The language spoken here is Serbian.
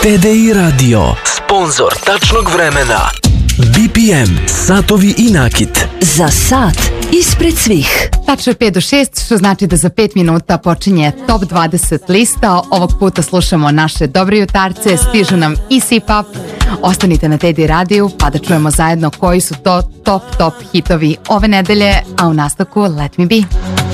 TDI Radio, sponsor tačnog vremena. BPM, satovi i nakit. Za sat ispred svih. Tačno je 5 do 6, što znači da za 5 minuta počinje Top 20 lista. Ovog puta slušamo naše dobre jutarce, stižu nam i sip-up. Ostanite na TDI radiju pa da čujemo zajedno koji su to top hitovi ove nedelje, a u nastavku Let Me Be.